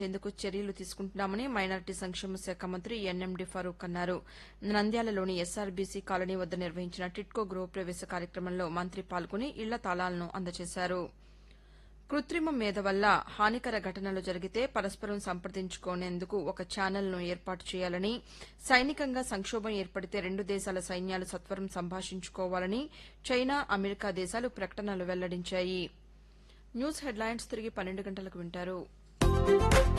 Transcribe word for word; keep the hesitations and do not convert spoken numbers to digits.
ఎందుకు చర్యలు తీసుకుంటున్నామని మైనారిటీ సంక్షేమ శాఖ మంత్రి ఎన్ఎండి ఫరూక్ అన్నారు. నంద్యాలలోని ఎస్ఆర్బీసీ కాలనీ వద్ద నిర్వహించిన టిడ్కో గృహప్రవేశ కార్యక్రమంలో మంత్రి పాల్గొని ఇళ్ల తాళాలను అందజేశారు. కృత్రిమ మేధ వల్ల హానికర ఘటనలు జరిగితే పరస్పరం సంప్రదించుకునేందుకు ఒక ఛానల్ను ఏర్పాటు చేయాలని, సైనికంగా సంక్షోభం ఏర్పడితే రెండు దేశాల సైన్యాలు సత్వరం సంభాషించుకోవాలని చైనా, అమెరికా దేశాలు ప్రకటనలు వెల్లడించాయి. న్యూస్ హెడ్లైన్స్ తిరిగి పన్నెండు గంటలకు వింటారు.